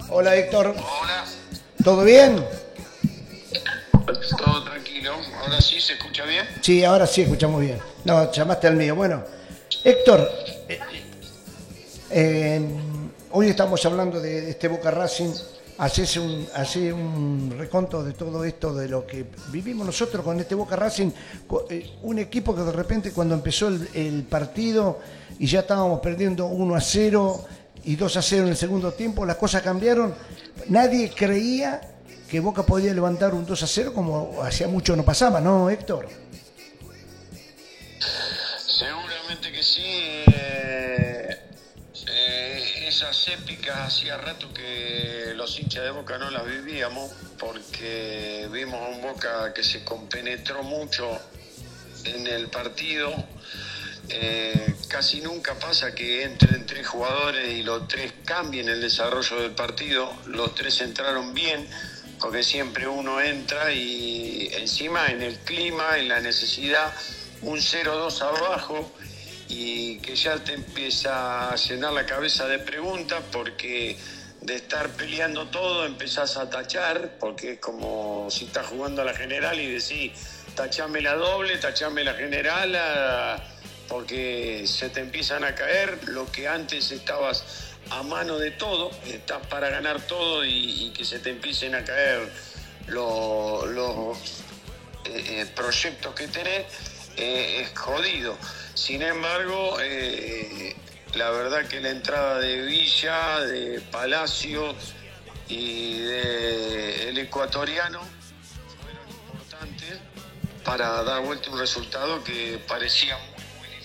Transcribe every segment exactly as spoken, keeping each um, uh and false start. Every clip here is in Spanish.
Hola Héctor. Hola. ¿Todo bien? Todo tranquilo. Ahora sí, ¿se escucha bien? Sí, ahora sí escuchamos bien. No, llamaste al mío. Bueno, Héctor, eh, eh, hoy estamos hablando de este Boca Racing. Hacés un, hace un reconto de todo esto, de lo que vivimos nosotros con este Boca Racing. Un equipo que de repente cuando empezó el, el partido y ya estábamos perdiendo uno a cero y dos a cero en el segundo tiempo, las cosas cambiaron. Nadie creía que Boca podía levantar un dos a cero como hacía mucho no pasaba, ¿no, Héctor? Seguramente que sí. Eh, eh, esas épicas hacía rato que los hinchas de Boca no las vivíamos, porque vimos a un Boca que se compenetró mucho en el partido. Eh, casi nunca pasa que entren tres jugadores y los tres cambien el desarrollo del partido. Los tres entraron bien, porque siempre uno entra y encima en el clima, en la necesidad, un cero dos abajo, y que ya te empieza a llenar la cabeza de preguntas, porque de estar peleando todo empezás a tachar, porque es como si estás jugando a la general y decís, tachame la doble, tachame la general, a... porque se te empiezan a caer lo que antes estabas a mano de todo, estás para ganar todo y, y que se te empiecen a caer los, los eh, proyectos que tenés, eh, es jodido. Sin embargo, eh, la verdad que la entrada de Villa, de Palacio y del ecuatoriano fueron importantes para dar vuelta un resultado que parecía muy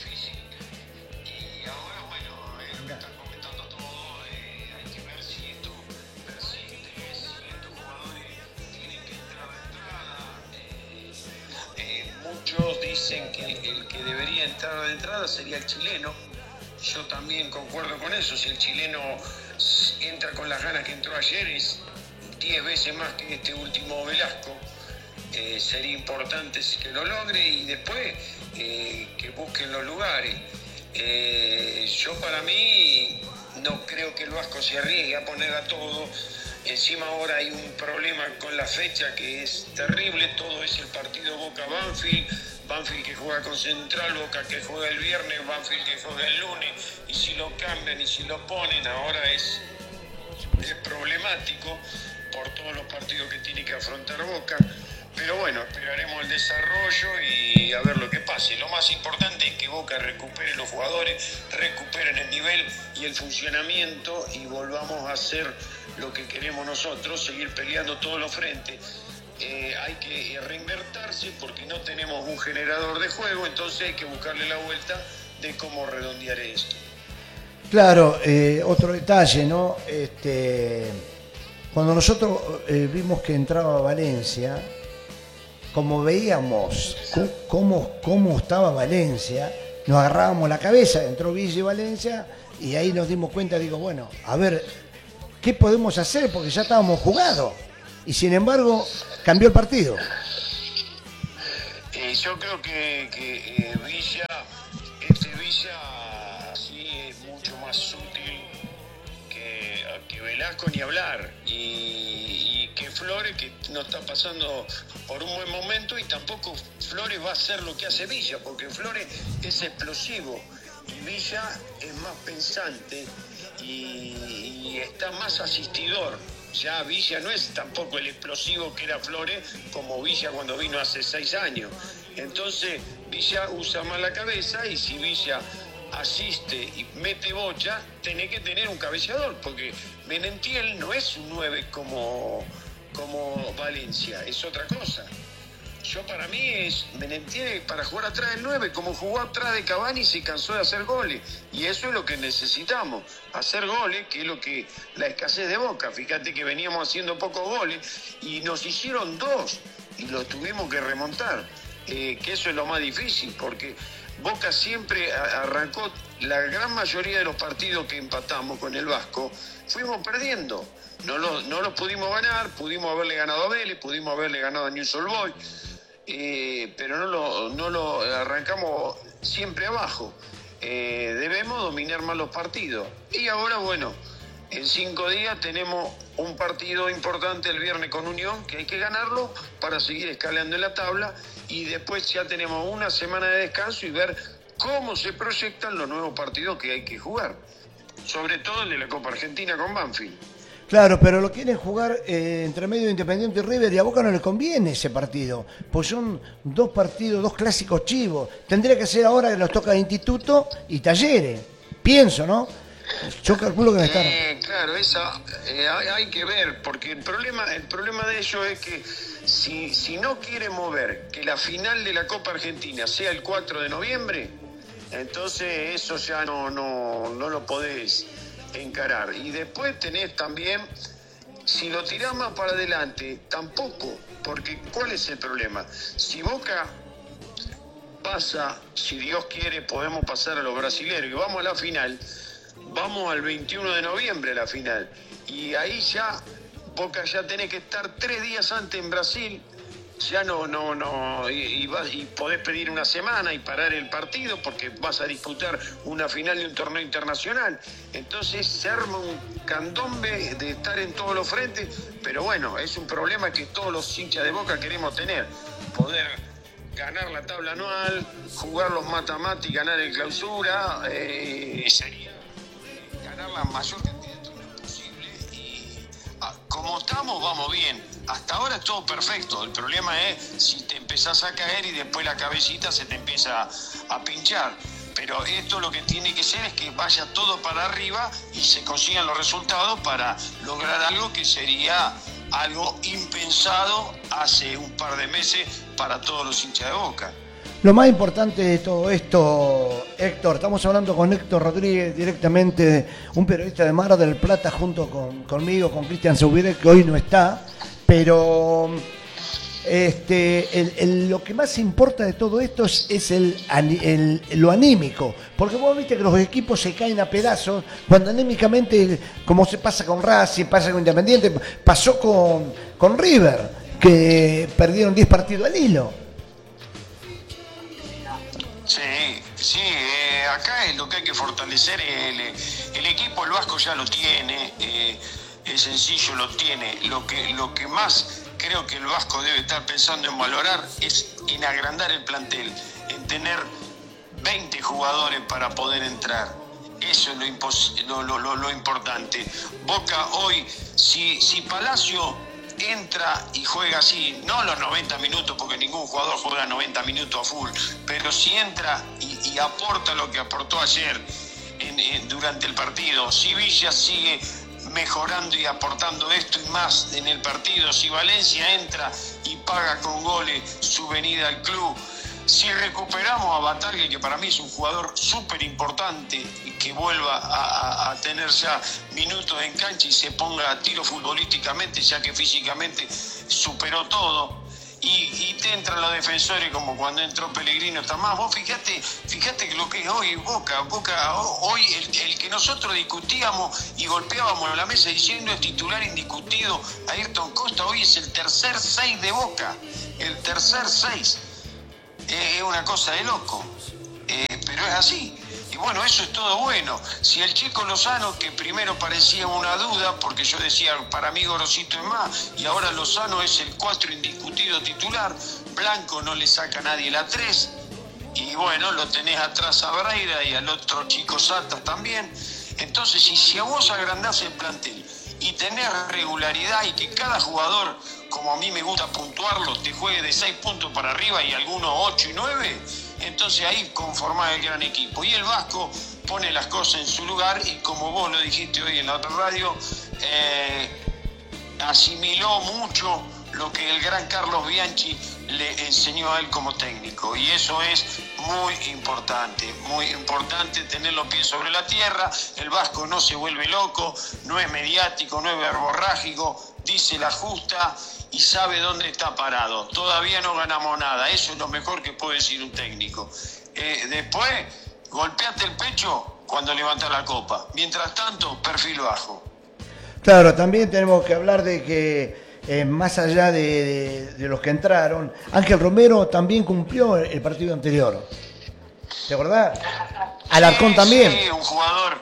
Muchos dicen que el que debería entrar de entrada sería el chileno. Yo también concuerdo con eso. Si el chileno entra con las ganas que entró ayer, es diez veces más que este último Velasco. Eh, sería importante que lo logre y después eh, que busquen los lugares. Eh, yo para mí no creo que el Vasco se arriesgue a poner a todo. Encima ahora hay un problema con la fecha que es terrible. Todo es el partido Boca-Banfield. Banfield que juega con Central, Boca que juega el viernes, Banfield que juega el lunes. Y si lo cambian y si lo ponen, ahora es, es problemático por todos los partidos que tiene que afrontar Boca. Pero bueno, esperaremos el desarrollo y a ver lo que pase. Lo más importante es que Boca recupere los jugadores, recuperen el nivel y el funcionamiento y volvamos a hacer lo que queremos nosotros, seguir peleando todos los frentes. Eh, hay que reinvertirse porque no tenemos un generador de juego, entonces hay que buscarle la vuelta de cómo redondear esto. Claro, eh, otro detalle, ¿no? Este, cuando nosotros eh, vimos que entraba Valencia, como veíamos cómo, cómo estaba Valencia, nos agarrábamos la cabeza, entró Villa y Valencia, y ahí nos dimos cuenta, digo, bueno, a ver, ¿qué podemos hacer? Porque ya estábamos jugados, y sin embargo, cambió el partido. Eh, yo creo que, que eh, Villa, este Villa, sí es mucho más útil que, que Velasco, ni hablar, y, y que Flores, que no está pasando por un buen momento, y tampoco Flores va a hacer lo que hace Villa, porque Flores es explosivo y Villa es más pensante y, y está más asistidor. Ya Villa no es tampoco el explosivo que era Flores, como Villa cuando vino hace seis años. Entonces Villa usa más la cabeza, y si Villa asiste y mete bocha, tenés que tener un cabeceador, porque Menentiel no es un nueve como, como Valencia, es otra cosa. Yo para mí es Menentiel para jugar atrás del nueve, como jugó atrás de Cavani y se cansó de hacer goles. Y eso es lo que necesitamos, hacer goles, que es lo que la escasez de Boca. Fíjate que veníamos haciendo pocos goles y nos hicieron dos y los tuvimos que remontar. Eh, que eso es lo más difícil, porque Boca siempre arrancó, la gran mayoría de los partidos que empatamos con el Vasco, fuimos perdiendo. No los no lo pudimos ganar, pudimos haberle ganado a Vélez, pudimos haberle ganado a Newell's Old Boys, eh, pero no lo, no lo arrancamos siempre abajo. Eh, debemos dominar más los partidos. Y ahora, bueno, En cinco días tenemos un partido importante el viernes con Unión, que hay que ganarlo para seguir escalando en la tabla, y después ya tenemos una semana de descanso y ver cómo se proyectan los nuevos partidos que hay que jugar, sobre todo el de la Copa Argentina con Banfield. Claro, pero lo quieren jugar eh, entre medio de Independiente y River, y a Boca no le conviene ese partido, pues son dos partidos, dos clásicos chivos. Tendría que ser ahora que nos toca Instituto y Talleres, pienso, ¿no? Yo calculo que me están... Eh, claro, esa eh, hay, hay que ver, porque el problema, el problema de ellos es que si, si no quiere mover que la final de la Copa Argentina sea el cuatro de noviembre, entonces eso ya no, no, no lo podés encarar. Y después tenés también, si lo tirás más para adelante, tampoco, porque ¿cuál es el problema? Si Boca pasa, si Dios quiere, podemos pasar a los brasileños y vamos a la final, vamos al veintiuno de noviembre a la final, y ahí ya Boca ya tenés que estar tres días antes en Brasil. Ya no, no, no, y, y, vas, y podés pedir una semana y parar el partido porque vas a disputar una final de un torneo internacional. Entonces se arma un candombe de estar en todos los frentes, pero bueno, es un problema que todos los hinchas de Boca queremos tener, poder ganar la tabla anual, jugar los mata-mata y ganar el clausura, eh, sería ganar la mayor cantidad de torneos posible, y ah, como estamos, vamos bien. Hasta ahora es todo perfecto. El problema es si te empezás a caer y después la cabecita se te empieza a pinchar. Pero esto lo que tiene que ser es que vaya todo para arriba y se consigan los resultados para lograr algo que sería algo impensado hace un par de meses para todos los hinchas de Boca. Lo más importante de todo esto, Héctor, estamos hablando con Héctor Rodríguez directamente, un periodista de Mar del Plata, junto con, conmigo, con Cristian Saubire, que hoy no está. Pero este, el, el, lo que más importa de todo esto es, es el, el, lo anímico, porque vos viste que los equipos se caen a pedazos cuando anímicamente, como se pasa con Racing, pasa con Independiente, pasó con, con River, que perdieron diez partidos al hilo. Sí, sí, eh, acá es lo que hay que fortalecer, el, el equipo, el Vasco ya lo tiene, eh, es sencillo, lo tiene. Lo que, lo que más creo que el Vasco debe estar pensando en valorar es en agrandar el plantel, en tener veinte jugadores para poder entrar. Eso es lo, impos- lo, lo, lo, lo importante. Boca hoy, si, si Palacio entra y juega así, no los noventa minutos, porque ningún jugador juega noventa minutos a full, pero si entra y, y aporta lo que aportó ayer en, en, durante el partido, si Villa sigue mejorando y aportando esto y más en el partido, si Valencia entra y paga con goles su venida al club, si recuperamos a Bataglia, que para mí es un jugador súper importante, y que vuelva a, a, a tener ya minutos en cancha y se ponga a tiro futbolísticamente, ya que físicamente superó todo, y, y te entran los defensores como cuando entró Pellegrino, está más. Vos fíjate, fíjate que lo que es hoy Boca, Boca hoy el, el que nosotros discutíamos y golpeábamos en la mesa diciendo es titular indiscutido a Ayrton Costa, hoy es el tercer seis de Boca, el tercer seis. Eh, es una cosa de loco, eh, pero es así. Y bueno, eso es todo bueno. Si el chico Lozano, que primero parecía una duda, porque yo decía, para mí Gorosito es más, y ahora Lozano es el cuatro indiscutido titular, Blanco no le saca a nadie la tres, y bueno, lo tenés atrás a Braida y al otro chico Sata también. Entonces, si, si a vos agrandás el plantel y tenés regularidad y que cada jugador, como a mí me gusta puntuarlo, te juegue de seis puntos para arriba y algunos ocho y nueve, entonces ahí conformás el gran equipo. Y el Vasco pone las cosas en su lugar y, como vos lo dijiste hoy en la otra radio, eh, asimiló mucho lo que el gran Carlos Bianchi le enseñó a él como técnico, y eso es muy importante, muy importante tener los pies sobre la tierra. El Vasco no se vuelve loco, no es mediático, no es verborrágico, dice la justa y sabe dónde está parado. Todavía no ganamos nada, eso es lo mejor que puede decir un técnico. Eh, después, golpeate el pecho cuando levanta la copa. Mientras tanto, perfil bajo. Claro, también tenemos que hablar de que Eh, más allá de, de, de los que entraron, Ángel Romero también cumplió el partido anterior. ¿Te acordás? Alarcón sí, también. Sí, un jugador,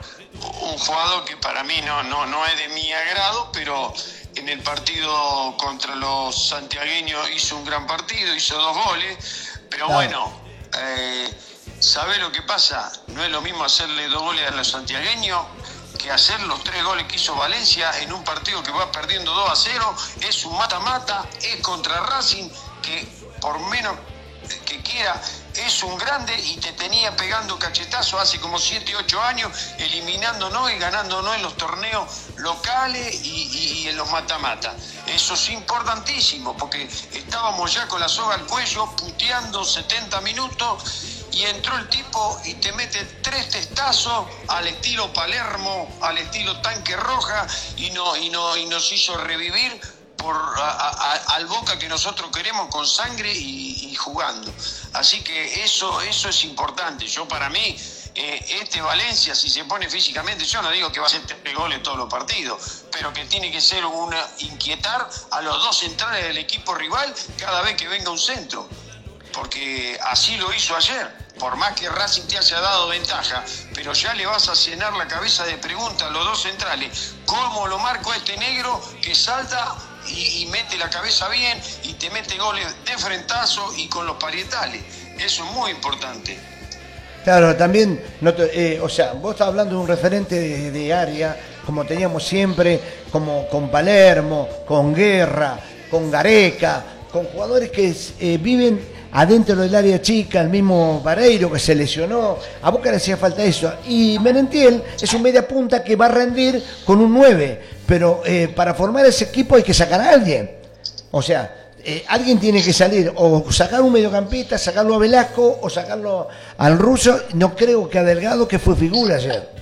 un jugador que para mí no, no, no es de mi agrado, pero en el partido contra los santiagueños hizo un gran partido, hizo dos goles, pero claro. bueno, eh, ¿sabe lo que pasa? No es lo mismo hacerle dos goles a los santiagueños que hacer los tres goles que hizo Valencia en un partido que va perdiendo dos a cero, es un mata-mata, es contra Racing, que por menos que quiera, es un grande y te tenía pegando cachetazo hace como siete, ocho años, eliminándonos y ganándonos en los torneos locales y, y, y en los mata-mata. Eso es importantísimo, porque estábamos ya con la soga al cuello, puteando setenta minutos, y entró el tipo y te mete tres testazos al estilo Palermo, al estilo Tanque Roja, y, no, y, no, y nos hizo revivir por a, a, al Boca que nosotros queremos, con sangre y, y jugando. Así que eso, eso es importante. Yo, para mí, eh, este Valencia, si se pone físicamente, yo no digo que va a hacer tres goles en todos los partidos, pero que tiene que ser una inquietar a los dos centrales del equipo rival cada vez que venga un centro, porque así lo hizo ayer. Por más que Racing te haya dado ventaja, pero ya le vas a llenar la cabeza de preguntas a los dos centrales. ¿Cómo lo marco a este negro que salta y, y mete la cabeza bien y te mete goles de frentazo y con los parietales? Eso es muy importante. Claro, también, no te, eh, o sea, vos estás hablando de un referente de, de área, como teníamos siempre, como con Palermo, con Guerra, con Gareca, con jugadores que eh, viven adentro del área chica, el mismo Vareiro que se lesionó. A Boca le hacía falta eso. Y Merentiel es un media punta que va a rendir con un nueve, pero eh, para formar ese equipo hay que sacar a alguien. O sea, eh, alguien tiene que salir, o sacar un mediocampista, sacarlo a Velasco o sacarlo al Russo. No creo que a Delgado, que fue figura ayer.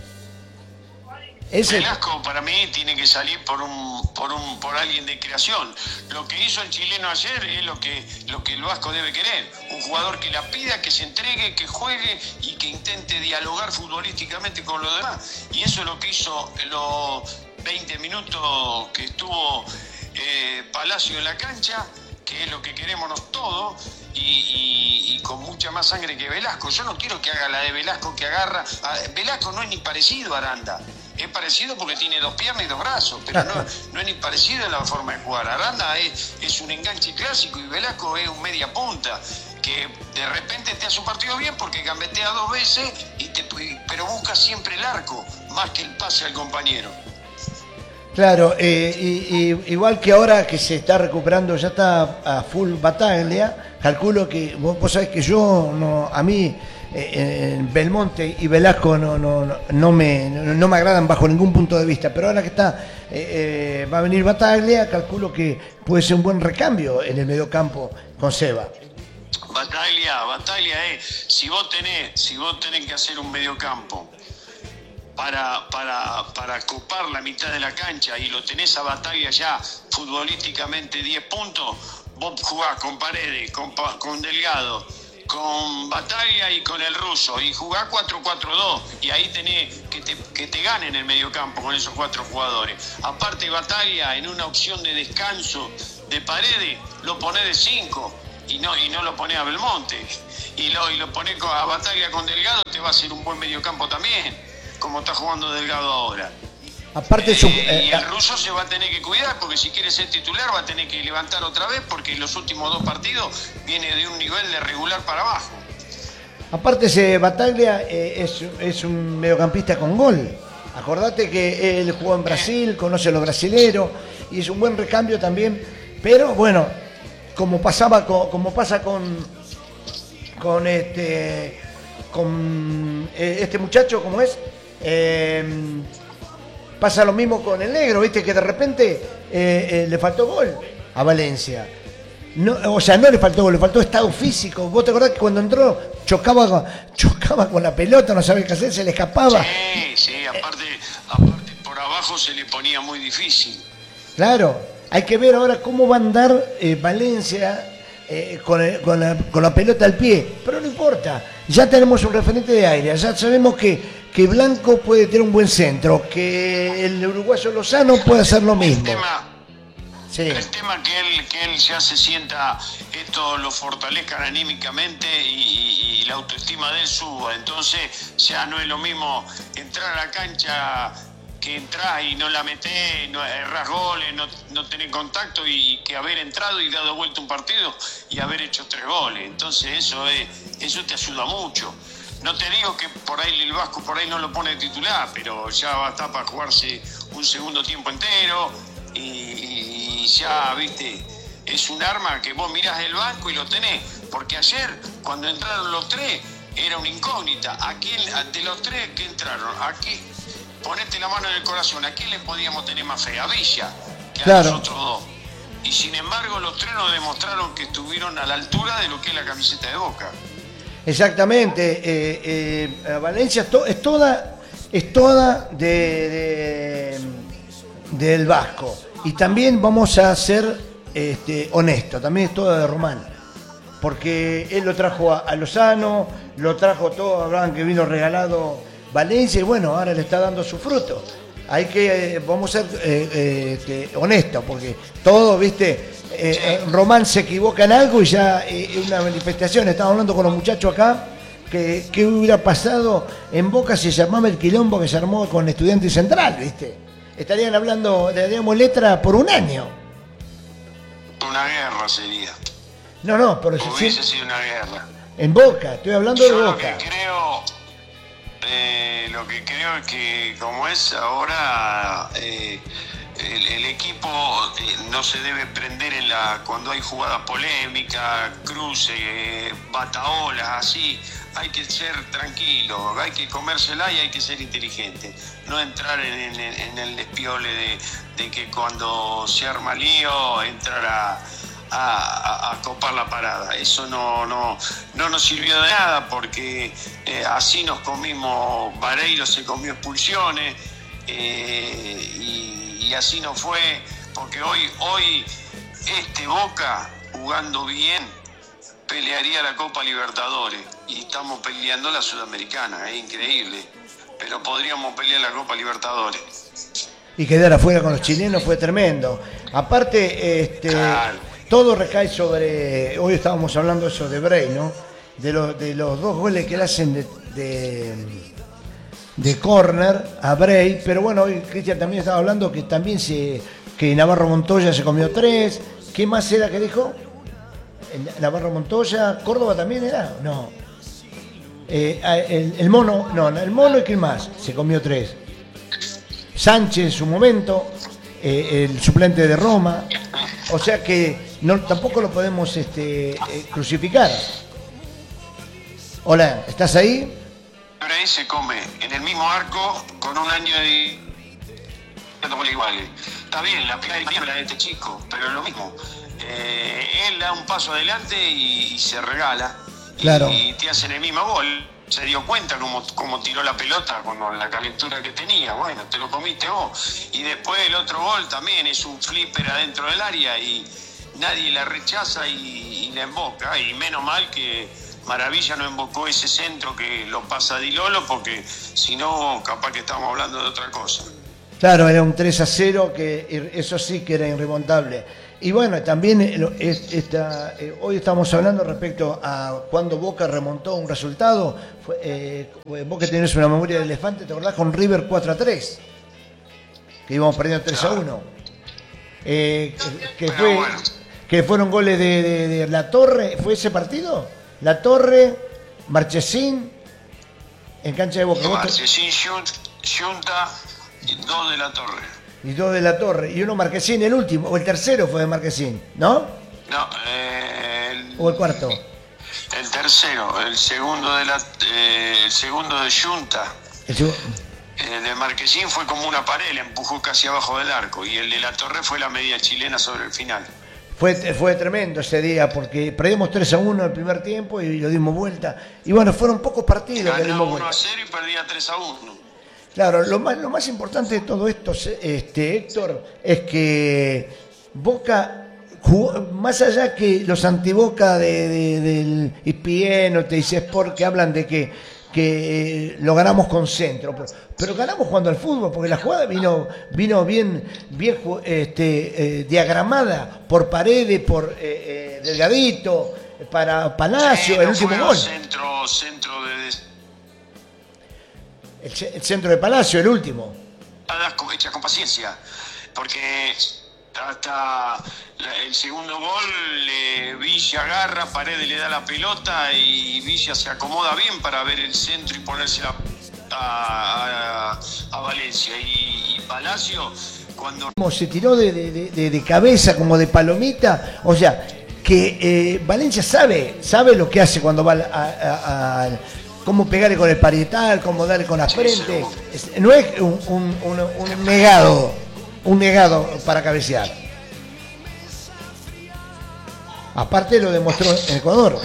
Ese... Velasco para mí tiene que salir por un, por un, por alguien de creación. Lo que hizo el chileno ayer es lo que, lo que el vasco debe querer. Un jugador que la pida, que se entregue, que juegue y que intente dialogar futbolísticamente con los demás. Y eso es lo que hizo los veinte minutos que estuvo eh, Palacio en la cancha, que es lo que queremos todos, y, y, y con mucha más sangre que Velasco. Yo no quiero que haga la de Velasco, que agarra... A, Velasco no es ni parecido a Aranda. Es parecido porque tiene dos piernas y dos brazos, pero no, no es ni parecido en la forma de jugar. Aranda es, es un enganche clásico y Velasco es un media punta, que de repente te hace un partido bien porque gambetea dos veces, y te, pero busca siempre el arco, más que el pase al compañero. Claro, eh, y, y, igual que ahora que se está recuperando, ya está a full Bataglia, calculo que, vos, vos sabés que yo, no, a mí... Eh, Belmonte y Velasco no, no, no, no, me, no, no me agradan bajo ningún punto de vista, pero ahora que está eh, eh, va a venir Bataglia, calculo que puede ser un buen recambio en el mediocampo con Seba. Bataglia, Bataglia es, si vos tenés, si vos tenés que hacer un mediocampo para, para, para copar la mitad de la cancha y lo tenés a Bataglia ya futbolísticamente diez puntos, vos jugás con Paredes, con, con Delgado, con Bataglia y con el Russo, y jugás cuatro cuatro dos, y ahí tenés que te, que te ganen el mediocampo con esos cuatro jugadores. Aparte, Bataglia, en una opción de descanso de Paredes, lo ponés de cinco y no, y no lo ponés a Belmonte, y lo, y lo ponés a Bataglia con Delgado, te va a hacer un buen mediocampo también, como está jugando Delgado ahora. Aparte, eh, su, eh, y el Russo se va a tener que cuidar, porque si quiere ser titular va a tener que levantar otra vez, porque en los últimos dos partidos viene de un nivel de regular para abajo. Aparte, ese Bataglia eh, es, es un mediocampista con gol. Acordate que él jugó en Brasil, conoce a los brasileros y es un buen recambio también. Pero bueno, como pasaba con, como pasa con con este con eh, este muchacho, ¿cómo es? Eh, Pasa lo mismo con el negro, viste que de repente eh, eh, le faltó gol a Valencia. No, o sea, no le faltó gol, le faltó estado físico. ¿Vos te acordás que cuando entró chocaba con, chocaba con la pelota, no sabía qué hacer, se le escapaba? Sí, sí, aparte, aparte por abajo se le ponía muy difícil. Claro, hay que ver ahora cómo va a andar eh, Valencia eh, con, el, con, la, con la pelota al pie. Pero no importa, ya tenemos un referente de aire, ya sabemos que que Blanco puede tener un buen centro, que el uruguayo Lozano puede hacer lo mismo. El tema, Sí. El tema es que él, que él ya se sienta, esto lo fortalezcan anímicamente y, y, y la autoestima de él suba. Entonces ya no es lo mismo entrar a la cancha que entrar y no la metés, no errás goles, no, no tener contacto, y que haber entrado y dado vuelta un partido y haber hecho tres goles. Entonces eso es, eso te ayuda mucho. No te digo que por ahí el Vasco por ahí no lo pone de titular, pero ya va a estar para jugarse un segundo tiempo entero y, y ya, viste, es un arma que vos mirás el banco y lo tenés. Porque ayer, cuando entraron los tres, era una incógnita. ¿A quién, de los tres que entraron, a quién, ponete la mano en el corazón, a quién le podíamos tener más fe? A Villa, que a Claro. nosotros dos. Y sin embargo, los tres nos demostraron que estuvieron a la altura de lo que es la camiseta de Boca. Exactamente. Eh, eh, Valencia es, to- es toda, es toda de, de- del Vasco. Y también vamos a ser este, honestos, también es toda de Román. Porque él lo trajo a, a Lozano, lo trajo todo, hablaban que vino regalado Valencia, y bueno, ahora le está dando su fruto. Hay que, eh, vamos a ser eh, eh, este, honestos, porque todo, viste, eh, eh, Román se equivoca en algo y ya es eh, una manifestación. Estaba hablando con los muchachos acá, que, que hubiera pasado en Boca si se llamaba el quilombo que se armó con Estudiantes Central, viste. Estarían hablando, le daríamos letra por un año. Una guerra sería. No, no, pero si- Hubiese sido una guerra. en Boca, estoy hablando Yo de lo Boca. que creo, eh, lo que creo es que como es ahora, eh, el, el equipo eh, no se debe prender en la cuando hay jugadas polémicas, cruce, eh, bataolas, así. Hay que ser tranquilo, hay que comérsela y hay que ser inteligente. No entrar en, en- en el despiole de, de que cuando se arma lío, entrar a, a, a- a copar la parada. Eso no, no, no nos sirvió de nada, porque eh, así nos comimos, Vareiro se comió expulsiones, eh, y, y así no fue, porque hoy, hoy este Boca, jugando bien, pelearía la Copa Libertadores, y estamos peleando la Sudamericana, es increíble, pero podríamos pelear la Copa Libertadores. Y quedar afuera con los chilenos fue tremendo. Aparte, este, Claro. todo recae sobre. Hoy estábamos hablando eso de Bray, ¿no? De, lo- de los dos goles que le hacen de, de, de córner a Bray. Pero bueno, hoy Cristian también estaba hablando que también se. Que Navarro Montoya se comió tres. ¿Qué más era que dijo? El- Navarro Montoya. ¿Córdoba también era? No. Eh, el, el mono, no, el mono y quién más se comió tres. Sánchez en su momento, eh, el suplente de Roma, o sea que no, tampoco lo podemos este, eh, crucificar. Hola, ¿estás ahí? Bray se come en el mismo arco con un año de iguales. Está bien, la pegada de Mariano la de este chico, pero es lo mismo. Eh, él da un paso adelante y, y se regala. Claro. Y, y te hacen el mismo gol. Se dio cuenta cómo, cómo tiró la pelota con la calentura que tenía. Bueno, te lo comiste vos. Y después el otro gol también es un flipper adentro del área y nadie la rechaza y, y la emboca. Y menos mal que Maravilla no embocó ese centro que lo pasa Di Lolo, porque si no, capaz que estamos hablando de otra cosa. Claro, era un tres a cero, que eso sí que era irremontable. Y bueno, también eh, es- esta, eh, hoy estamos hablando respecto a cuando Boca remontó un resultado. Fue, eh, vos que tenés una memoria de elefante, ¿te acordás con River cuatro a tres? Que íbamos perdiendo tres a uno. Eh, que, que fue, bueno. que fueron goles de, de- de La Torre. ¿Fue ese partido? La Torre, Marchesín, en cancha de Boca. Vos te- Marchesín, Junta y dos de la Torre. Y dos de La Torre. Y uno Marquesín, el último. O el tercero fue de Marquesín, ¿no? No, eh, el, O el cuarto. el tercero, el segundo de la, eh, el segundo de Junta. El seg- El de Marquesín fue como una pared, le empujó casi abajo del arco. Y el de la Torre fue la media chilena sobre el final. Fue, fue tremendo ese día porque perdimos tres a uno el primer tiempo y lo dimos vuelta. Y bueno, fueron pocos partidos que Ganaba dimos uno vuelta. a cero y perdía tres a uno. Claro, lo más, lo más importante de todo esto, este, Héctor, es que Boca, jugó- más allá que los antiboca de, de- del I P N o T I C Sport que hablan de que que lo ganamos con centro, pero, pero ganamos jugando al fútbol, porque la jugada vino, vino bien, bien este, eh, diagramada por Paredes, por eh, eh, Delgadito, para Palacio, sí, el no último fue gol. Centro, centro de... El, el centro de Palacio, el último. Hecha con paciencia, porque hasta el segundo gol eh, Villa agarra, Paredes le da la pelota y Villa se acomoda bien para ver el centro y ponerse a, a, a Valencia y, y Palacio cuando se tiró de, de, de, de cabeza como de palomita, o sea que eh, Valencia sabe sabe lo que hace cuando va a, a, a cómo pegarle con el parietal, cómo darle con la frente. Es, no es un, un, un, un negado, un negado para cabecear. Aparte lo demostró en Ecuador.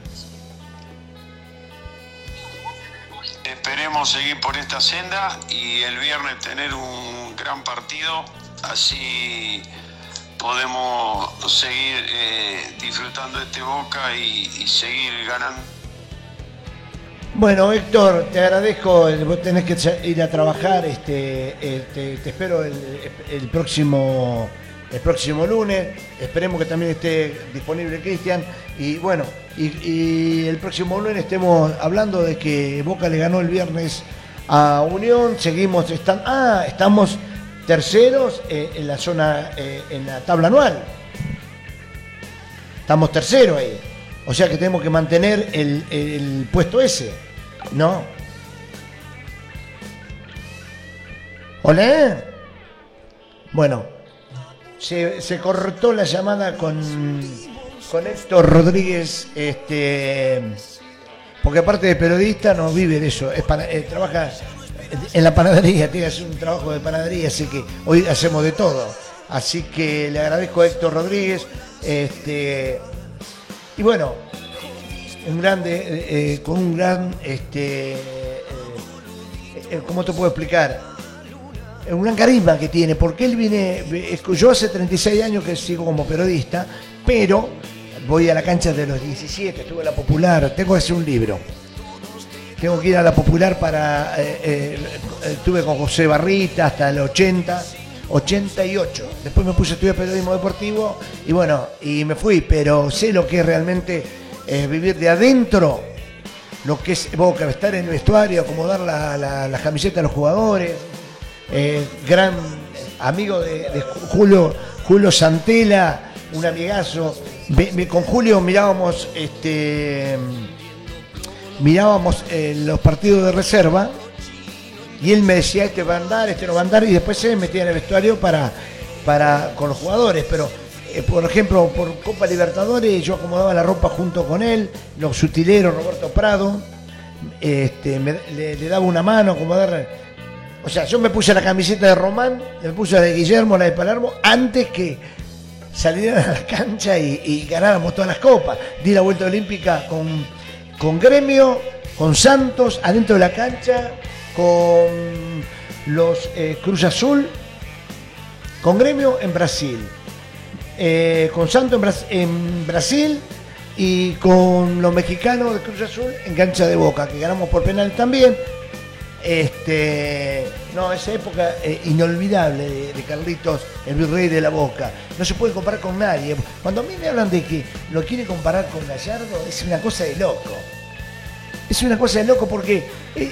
Esperemos seguir por esta senda y el viernes tener un gran partido, así podemos seguir eh, disfrutando de este Boca y, y seguir ganando. Bueno, Héctor, te agradezco, vos tenés que ir a trabajar, este, este te espero el, el próximo el próximo lunes, esperemos que también esté disponible Cristian, y bueno, y, y el próximo lunes estemos hablando de que Boca le ganó el viernes a Unión, seguimos, están, ah, estamos terceros eh, en la zona, eh, en la tabla anual, estamos terceros ahí, o sea que tenemos que mantener el, el puesto ese. No. ¿Hola? Bueno, se, se cortó la llamada con, con Héctor Rodríguez, este, porque aparte de periodista no vive de eso, es para, eh, trabaja en la panadería, tiene que hacer un trabajo de panadería, así que hoy hacemos de todo. Así que le agradezco a Héctor Rodríguez, este, y bueno, un grande, eh, con un gran, este, eh, eh, ¿cómo te puedo explicar? Un gran carisma que tiene, porque él viene, yo hace treinta y seis años que sigo como periodista, pero voy a la cancha de los diecisiete, estuve en la Popular, tengo que hacer un libro, tengo que ir a la Popular para, eh, eh, estuve con José Barrita hasta el ochenta, ochenta y ocho, después me puse a estudiar periodismo deportivo y bueno, y me fui, pero sé lo que es realmente Eh, vivir de adentro, lo que es Boca, estar en el vestuario, acomodar la, la, las camisetas de los jugadores, eh, gran amigo de, de Julio, Julio Santela, un amigazo. Me, me, con Julio mirábamos este mirábamos eh, los partidos de reserva y él me decía este va a andar, este no va a andar, y después se metía en el vestuario para, para con los jugadores, pero por ejemplo, por Copa Libertadores yo acomodaba la ropa junto con él, los utileros, Roberto Prado, este, me, le, le daba una mano, acomodar. O sea, yo me puse la camiseta de Román, me puse la de Guillermo, la de Palermo, antes que salieran a la cancha y, y ganáramos todas las copas. Di la vuelta olímpica con, con Gremio, con Santos, adentro de la cancha, con los eh, Cruz Azul, con Gremio en Brasil. Eh, con Santos en, Bras en Brasil y con los mexicanos de Cruz Azul en cancha de Boca, que ganamos por penal también. Este, no, esa época eh, inolvidable de, de Carlitos, el virrey de la Boca. No se puede comparar con nadie. Cuando a mí me hablan de que lo quiere comparar con Gallardo, es una cosa de loco. Es una cosa de loco porque